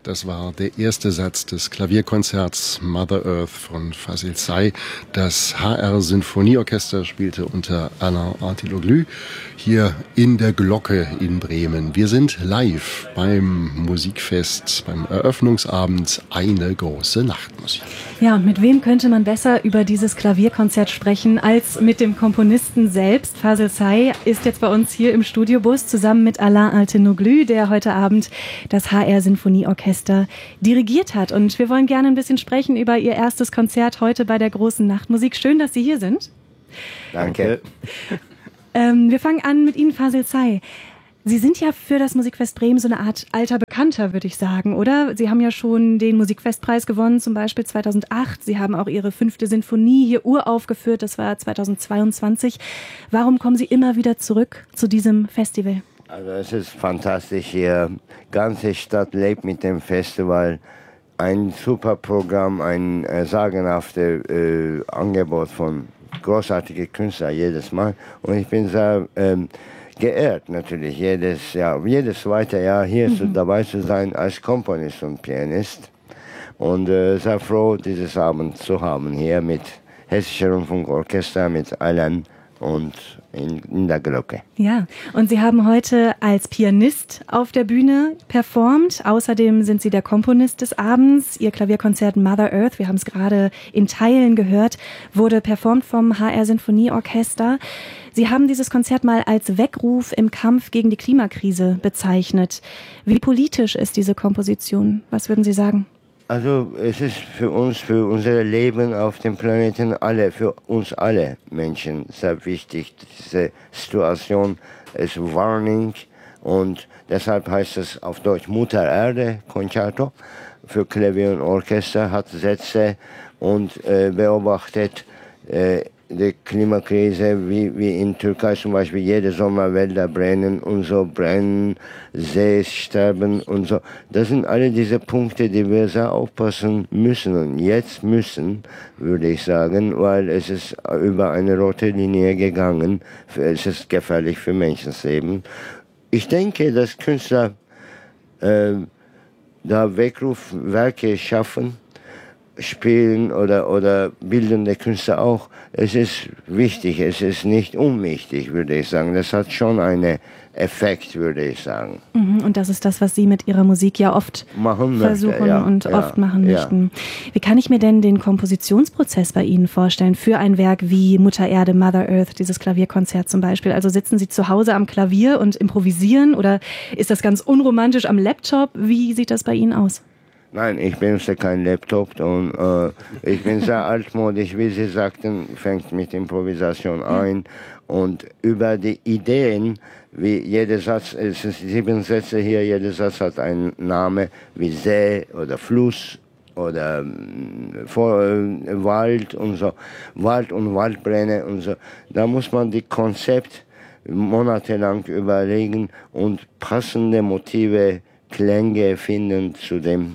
Das war der erste Satz des Klavierkonzerts Mother Earth von Fazil Say. Das HR Sinfonieorchester spielte unter Alain Artiloglou hier in der Glocke in Bremen. Wir sind live beim Musikfest, beim Eröffnungsabend Eine große Nachtmusik. Ja, und mit wem könnte man besser über dieses Klavierkonzert sprechen als mit dem Komponisten selbst? Fazil Say ist jetzt bei uns hier im Studiobus zusammen mit Alain Artiloglou, der heute Abend das HR Sinfonieorchester dirigiert hat. Und wir wollen gerne ein bisschen sprechen über Ihr erstes Konzert heute bei der großen Nachtmusik. Schön, dass Sie hier sind. Danke. Wir fangen an mit Ihnen, Fazil Say. Sie sind ja für das Musikfest Bremen so eine Art alter Bekannter, würde ich sagen, oder? Sie haben ja schon den Musikfestpreis gewonnen, zum Beispiel 2008. Sie haben auch Ihre 5. Sinfonie hier uraufgeführt, das war 2022. Warum kommen Sie immer wieder zurück zu diesem Festival? Also es ist fantastisch hier. Ganze Stadt lebt mit dem Festival. Ein super Programm, ein sagenhaftes Angebot von großartigen Künstlern jedes Mal. Und ich bin sehr geehrt natürlich, jedes zweite Jahr hier dabei zu sein als Komponist und Pianist. Und sehr froh, dieses Abend zu haben hier mit Hessischer Rundfunkorchester, mit Alain und in der Glocke. Ja, und Sie haben heute als Pianist auf der Bühne performt. Außerdem sind Sie der Komponist des Abends. Ihr Klavierkonzert Mother Earth, wir haben es gerade in Teilen gehört, wurde performt vom HR Sinfonieorchester. Sie haben dieses Konzert mal als Weckruf im Kampf gegen die Klimakrise bezeichnet. Wie politisch ist diese Komposition? Was würden Sie sagen? Also es ist für uns, für unser Leben auf dem Planeten für uns alle Menschen sehr wichtig. Diese Situation ist Warning und deshalb heißt es auf Deutsch Mutter Erde Concerto für Klavier und Orchester, hat Sätze und beobachtet die Klimakrise, wie in Türkei zum Beispiel jede Sommer Wälder brennen und so brennen, Seen sterben und so. Das sind alle diese Punkte, die wir sehr aufpassen müssen und jetzt müssen, würde ich sagen, weil es ist über eine rote Linie gegangen. Es ist gefährlich für Menschenleben. Ich denke, dass Künstler da Weckrufwerke schaffen, spielen oder bildende Künstler auch. Es ist wichtig, es ist nicht unwichtig, würde ich sagen. Das hat schon einen Effekt, würde ich sagen. Und das ist das, was Sie mit Ihrer Musik ja oft versuchen und oft machen möchten. Wie kann ich mir denn den Kompositionsprozess bei Ihnen vorstellen für ein Werk wie Mutter Erde, Mother Earth, dieses Klavierkonzert zum Beispiel? Also sitzen Sie zu Hause am Klavier und improvisieren oder ist das ganz unromantisch am Laptop? Wie sieht das bei Ihnen aus? Nein, ich benutze keinen Laptop und ich bin sehr altmodisch, wie Sie sagten, fängt mit Improvisation ein und über die Ideen, wie jeder Satz, es sind 7 Sätze hier, jeder Satz hat einen Namen wie See oder Fluss oder Wald und so, Wald und Waldbrände und so. Da muss man die Konzept monatelang überlegen und passende Motive, Klänge finden zu dem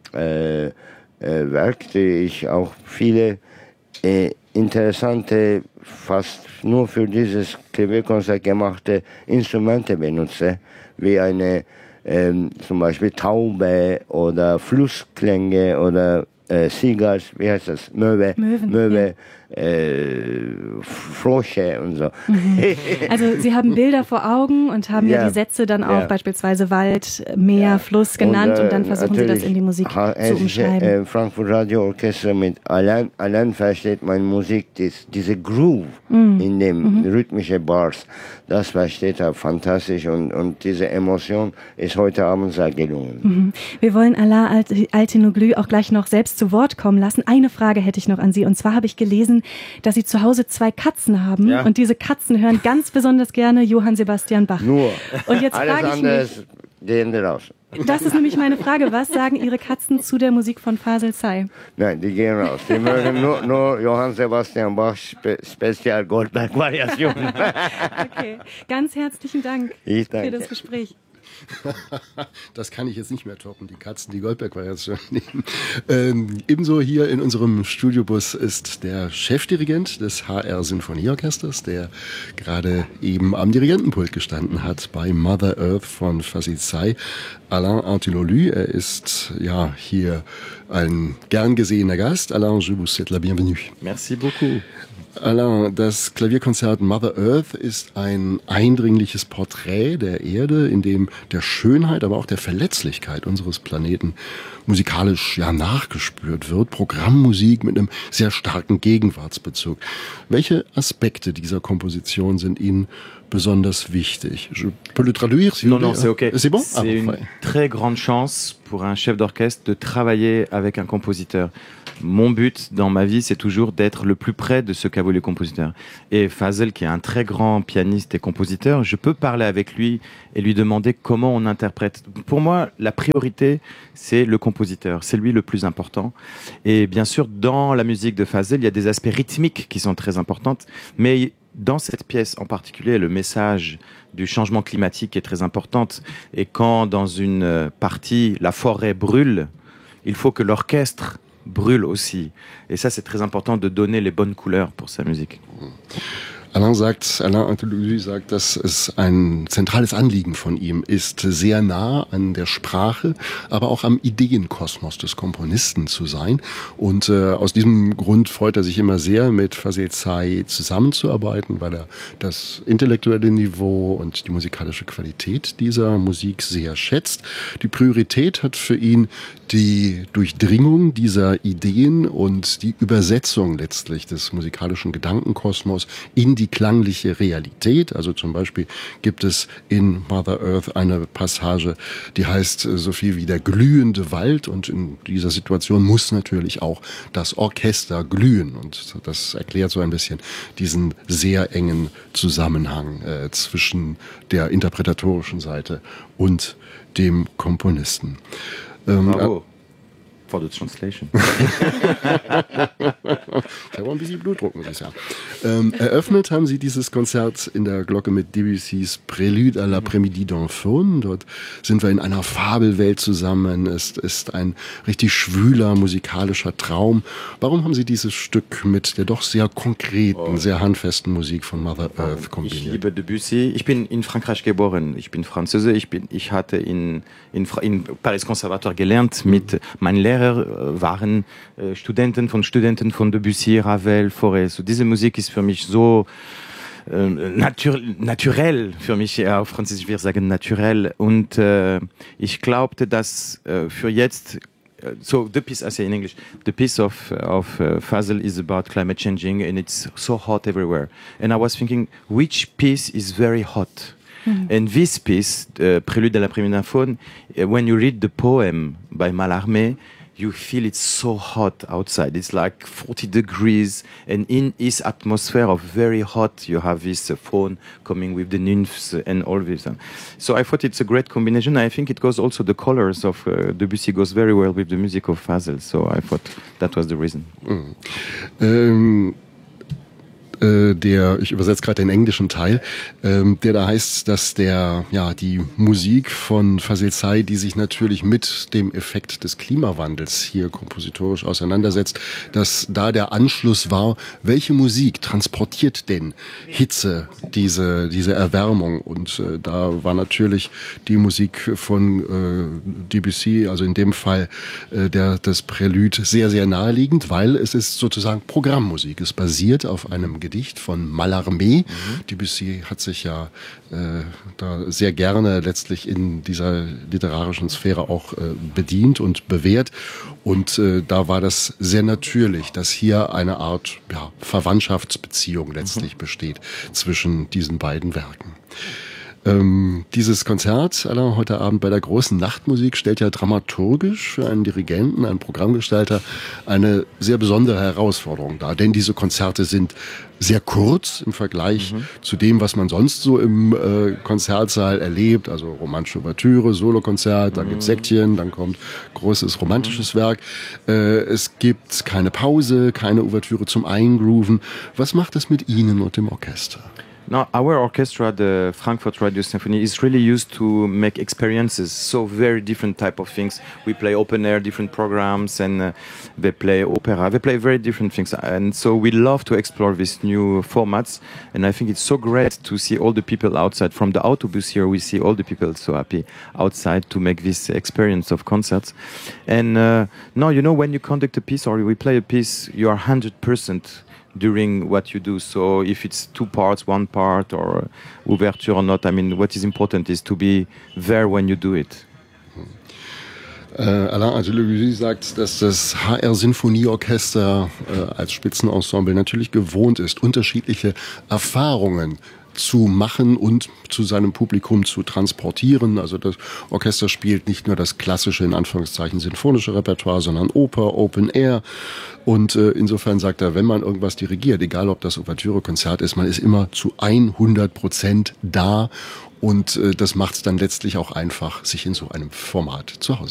Werk, die ich auch viele interessante, fast nur für dieses Klavierkonzert gemachte Instrumente benutze, wie eine zum Beispiel Taube oder Flussklänge oder Seagulls, wie heißt das? Möwe, Frösche und so. Also Sie haben Bilder vor Augen und haben ja die Sätze dann auch beispielsweise Wald, Meer, Fluss genannt und dann versuchen Sie das in die Musik zu umschreiben. Frankfurt Radio Orchester mit Alain versteht meine Musik, diese Groove in dem rhythmischen Bars, das versteht er fantastisch und diese Emotion ist heute Abend sehr gelungen. Wir wollen Alain Artiloglou auch gleich noch selbst zu Wort kommen lassen. Eine Frage hätte ich noch an Sie und zwar habe ich gelesen, dass Sie zu Hause 2 Katzen haben und diese Katzen hören ganz besonders gerne Johann Sebastian Bach. Nur. Und jetzt alles frage ich andere mich, gehen raus. Das ist nämlich meine Frage. Was sagen Ihre Katzen zu der Musik von Fazil Say? Nein, die gehen raus. Die mögen nur Johann Sebastian Bach Spezial Goldberg-Variationen. Okay, ganz herzlichen Dank für das Gespräch. Das kann ich jetzt nicht mehr toppen, die Katzen, die Goldberg-Variation nehmen. Ebenso hier in unserem Studiobus ist der Chefdirigent des HR Sinfonieorchesters, der gerade eben am Dirigentenpult gestanden hat bei Mother Earth von Fazil Say, Alain Antilolu. Er ist ja hier ein gern gesehener Gast. Alain, je vous souhaite la bienvenue. Merci beaucoup. Alain, das Klavierkonzert Mother Earth ist ein eindringliches Porträt der Erde, in dem der Schönheit, aber auch der Verletzlichkeit unseres Planeten musikalisch nachgespürt wird. Programmmusik mit einem sehr starken Gegenwartsbezug. Welche Aspekte dieser Komposition sind Ihnen besonders wichtig? Je peux le traduire, si vous voulez. Non, c'est OK. C'est bon? C'est une très grande chance pour un chef d'orchestre de travailler avec un compositeur. Mon but dans ma vie, c'est toujours d'être le plus près de ce qu'a voulu le compositeur. Et Fazil, qui est un très grand pianiste et compositeur, je peux parler avec lui et lui demander comment on interprète. Pour moi, la priorité, c'est le compositeur. C'est lui le plus important. Et bien sûr, dans la musique de Fazil, il y a des aspects rythmiques qui sont très importants. Mais dans cette pièce en particulier, le message du changement climatique est très important. Et quand dans une partie, la forêt brûle, il faut que l'orchestre brûle aussi. Et ça, c'est très important de donner les bonnes couleurs pour sa musique. Alain Antilolu sagt, dass es ein zentrales Anliegen von ihm ist, sehr nah an der Sprache, aber auch am Ideenkosmos des Komponisten zu sein. Und aus diesem Grund freut er sich immer sehr, mit Fazil Say zusammenzuarbeiten, weil er das intellektuelle Niveau und die musikalische Qualität dieser Musik sehr schätzt. Die Priorität hat für ihn die Durchdringung dieser Ideen und die Übersetzung letztlich des musikalischen Gedankenkosmos in die klangliche Realität. Also zum Beispiel gibt es in Mother Earth eine Passage, die heißt so viel wie der glühende Wald, und in dieser Situation muss natürlich auch das Orchester glühen, und das erklärt so ein bisschen diesen sehr engen Zusammenhang zwischen der interpretatorischen Seite und dem Komponisten. Bravo. For the translation. Ich habe ein bisschen Blutdruck, muss ich sagen. Eröffnet haben sie dieses Konzert in der Glocke mit Debussys Prélude à l'après-midi d'un faune. Dort sind wir in einer Fabelwelt zusammen. Es ist ein richtig schwüler musikalischer Traum. Warum haben Sie dieses Stück mit der doch sehr konkreten, sehr handfesten Musik von Mother Earth kombiniert? Ich liebe Debussy. Ich bin in Frankreich geboren. Ich bin Franzose. Ich hatte in Paris Conservatoire gelernt. Mit meinen Lehrern waren Studenten von Debussy, Ravel, Fauré. So, diese Musik ist für mich so naturell, für mich, auf Französisch wir sagen naturell. Und ich glaubte, dass für jetzt, so the piece, I say in English, the piece of Fazil is about climate changing, and it's so hot everywhere. And I was thinking, which piece is very hot? And this piece, Prélude à l'après-midi d'un faune, when you read the poem by Mallarmé, you feel it's so hot outside. It's like 40 degrees, and in his atmosphere of very hot, you have this faune coming with the nymphs and all this. So I thought it's a great combination. I think it goes also, the colors of Debussy goes very well with the music of Fazil. So I thought that was the reason. Ich übersetze gerade den englischen Teil, der da heißt, dass die Musik von Fazil Say, die sich natürlich mit dem Effekt des Klimawandels hier kompositorisch auseinandersetzt, dass da der Anschluss war, welche Musik transportiert denn Hitze, diese Erwärmung? Und da war natürlich die Musik von Debussy, also in dem Fall das Prälude, sehr, sehr naheliegend, weil es ist sozusagen Programmmusik. Es basiert auf einem Gedicht von Mallarmé. Debussy hat sich ja da sehr gerne letztlich in dieser literarischen Sphäre auch bedient und bewährt. Und da war das sehr natürlich, dass hier eine Art Verwandtschaftsbeziehung letztlich besteht zwischen diesen beiden Werken. Dieses Konzert, Alain, heute Abend bei der großen Nachtmusik, stellt ja dramaturgisch für einen Dirigenten, einen Programmgestalter eine sehr besondere Herausforderung dar. Denn diese Konzerte sind sehr kurz im Vergleich zu dem, was man sonst so im Konzertsaal erlebt. Also romantische Ouvertüre, Solokonzert, dann gibt's Sektchen, dann kommt großes romantisches Werk. Es gibt keine Pause, keine Ouvertüre zum Eingrooven. Was macht es mit Ihnen und dem Orchester? No, our orchestra, the Frankfurt Radio Symphony, is really used to make experiences, so very different type of things. We play open air, different programs, and they play opera. They play very different things, and so we love to explore these new formats. And I think it's so great to see all the people outside. From the autobus here, we see all the people so happy outside to make this experience of concerts. And no, you know, when you conduct a piece or we play a piece, you are 100% during what you do. So if it's two parts, one part, or ouverture or not, I mean, what is important is to be there when you do it. Alain Artilugue sagt, dass das HR-Sinfonieorchester als Spitzenensemble natürlich gewohnt ist, unterschiedliche Erfahrungen zu machen und zu seinem Publikum zu transportieren. Also das Orchester spielt nicht nur das klassische, in Anführungszeichen, sinfonische Repertoire, sondern Oper, Open Air. Und insofern sagt er, wenn man irgendwas dirigiert, egal ob das Ouvertüre-Konzert ist, man ist immer zu 100% da. Und das macht es dann letztlich auch einfach, sich in so einem Format zu Hause